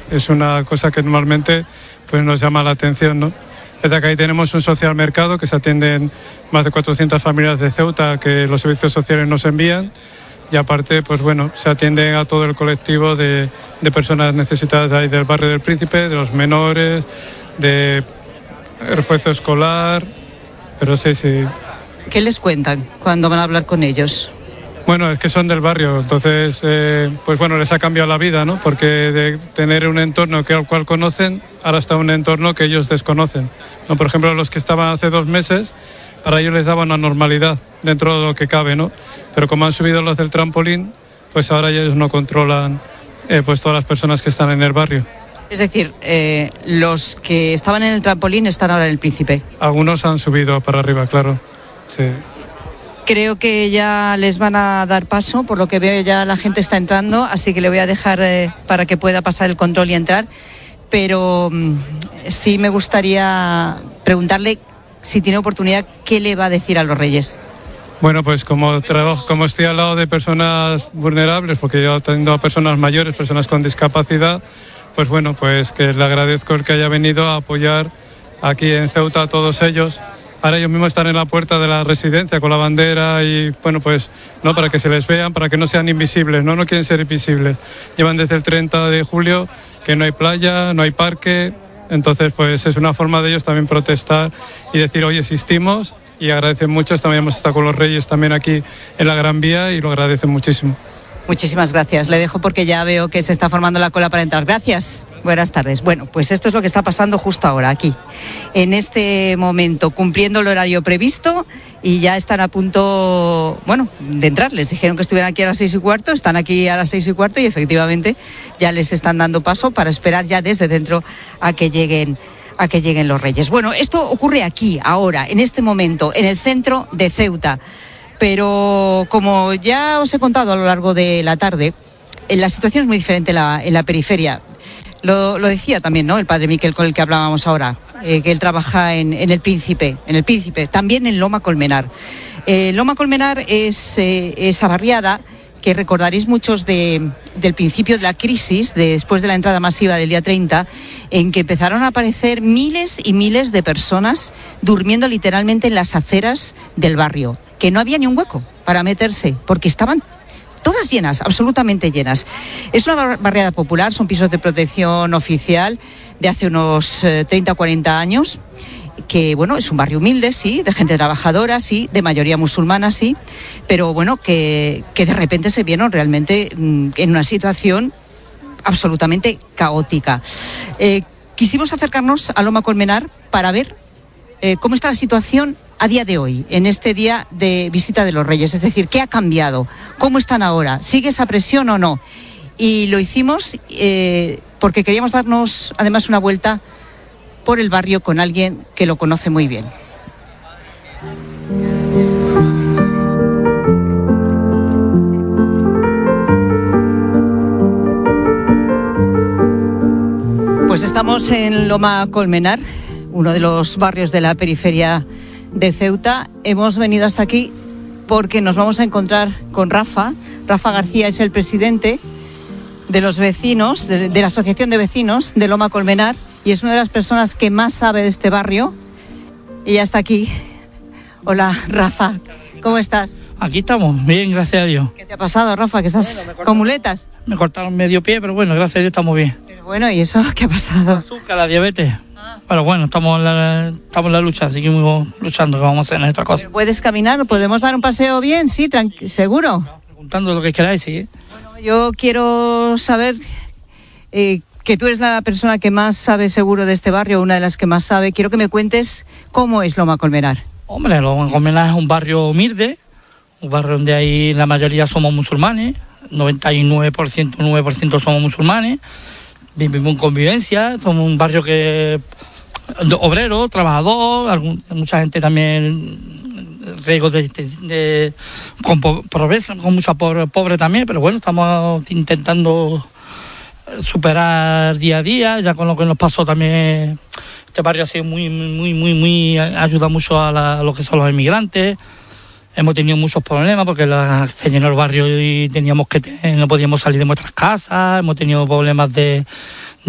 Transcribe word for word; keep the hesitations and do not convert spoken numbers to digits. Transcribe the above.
es una cosa que normalmente pues, nos llama la atención, ¿no? Desde que ahí tenemos un social mercado que se atienden más de cuatrocientas familias de Ceuta que los servicios sociales nos envían y aparte, pues bueno, se atiende a todo el colectivo de, de personas necesitadas de ahí del barrio del Príncipe, de los menores, de refuerzo escolar, pero sí, sí. ¿Qué les cuentan cuando van a hablar con ellos? Bueno, es que son del barrio, entonces, eh, pues bueno, les ha cambiado la vida, ¿no? Porque de tener un entorno que al cual conocen, ahora está un entorno que ellos desconocen, ¿no? Por ejemplo, los que estaban hace dos meses, para ellos les daba una normalidad dentro de lo que cabe, ¿no? Pero como han subido los del trampolín, pues ahora ellos no controlan eh, pues todas las personas que están en el barrio. Es decir, eh, los que estaban en el trampolín están ahora en el Príncipe. Algunos han subido para arriba, claro, sí. Creo que ya les van a dar paso, por lo que veo ya la gente está entrando, así que le voy a dejar eh, para que pueda pasar el control y entrar. Pero mm, sí me gustaría preguntarle, si tiene oportunidad, ¿qué le va a decir a los Reyes? Bueno, pues como trabajo, como estoy al lado de personas vulnerables, porque yo atiendo a personas mayores, personas con discapacidad, pues bueno, pues que le agradezco el que haya venido a apoyar aquí en Ceuta a todos ellos. Ahora ellos mismos están en la puerta de la residencia con la bandera y, bueno, pues, no, para que se les vean, para que no sean invisibles, no, no quieren ser invisibles. Llevan desde el treinta de julio que no hay playa, no hay parque, entonces, pues, es una forma de ellos también protestar y decir, hoy existimos, y agradecen mucho. También hemos estado con los Reyes también aquí en la Gran Vía y lo agradecen muchísimo. Muchísimas gracias. Le dejo porque ya veo que se está formando la cola para entrar. Gracias. Buenas tardes. Bueno, pues esto es lo que está pasando justo ahora, aquí, en este momento, cumpliendo el horario previsto y ya están a punto, bueno, de entrar. Les dijeron que estuvieran aquí a las seis y cuarto, están aquí a las seis y cuarto y efectivamente ya les están dando paso para esperar ya desde dentro a que lleguen a que lleguen los Reyes. Bueno, esto ocurre aquí, ahora, en este momento, en el centro de Ceuta. Pero como ya os he contado a lo largo de la tarde, la situación es muy diferente en la, en la periferia. Lo, lo decía también, ¿no?, el padre Miquel, con el que hablábamos ahora, eh, que él trabaja en, en el Príncipe, en el Príncipe, también en Loma Colmenar. Eh, Loma Colmenar es eh, esa barriada que recordaréis muchos de, del principio de la crisis, de, después de la entrada masiva del día treinta, en que empezaron a aparecer miles y miles de personas durmiendo literalmente en las aceras del barrio, que no había ni un hueco para meterse, porque estaban todas llenas, absolutamente llenas. Es una barriada popular, son pisos de protección oficial de hace unos eh, treinta o cuarenta años, que bueno, es un barrio humilde, sí, de gente trabajadora, sí, de mayoría musulmana, sí, pero bueno, que, que de repente se vieron realmente mmm, en una situación absolutamente caótica. Eh, quisimos acercarnos a Loma Colmenar para ver eh, cómo está la situación a día de hoy, en este día de visita de los Reyes, es decir, ¿qué ha cambiado? ¿Cómo están ahora? ¿Sigue esa presión o no? Y lo hicimos eh, porque queríamos darnos además una vuelta por el barrio con alguien que lo conoce muy bien. Pues estamos en Loma Colmenar, uno de los barrios de la periferia de Ceuta. Hemos venido hasta aquí porque nos vamos a encontrar con Rafa. Rafa García es el presidente de los vecinos, de, de la Asociación de Vecinos de Loma Colmenar, y es una de las personas que más sabe de este barrio. Y ya está aquí. Hola, Rafa, ¿cómo estás? Aquí estamos, bien, gracias a Dios. ¿Qué te ha pasado, Rafa? ¿Que estás bueno, con muletas? Me cortaron medio pie, pero bueno, gracias a Dios estamos bien. Pero bueno, ¿y eso qué ha pasado? La azúcar, la diabetes. Ah. Pero bueno, estamos en, la, estamos en la lucha, seguimos luchando, que vamos a hacer en esta cosa. ¿Puedes caminar? ¿Podemos dar un paseo bien? Sí, tranqu- ¿seguro? No, preguntando lo que queráis, sí. Bueno, yo quiero saber eh, que tú eres la persona que más sabe seguro de este barrio, una de las que más sabe. Quiero que me cuentes cómo es Loma Colmenar. Hombre, Loma Colmenar es un barrio humilde, un barrio donde hay, la mayoría somos musulmanes, noventa y nueve por ciento, nueve por ciento somos musulmanes, vivimos en convivencia, somos un barrio que obrero, trabajador, algún, mucha gente también riesgos de, de, de con pobreza, con mucha pobre, pobre también, pero bueno, estamos intentando superar día a día, ya con lo que nos pasó también. Este barrio ha sido muy, muy, muy, muy, ayuda mucho a, la, a lo que son los inmigrantes. Hemos tenido muchos problemas porque la, se llenó el barrio y teníamos que no podíamos salir de nuestras casas. Hemos tenido problemas de,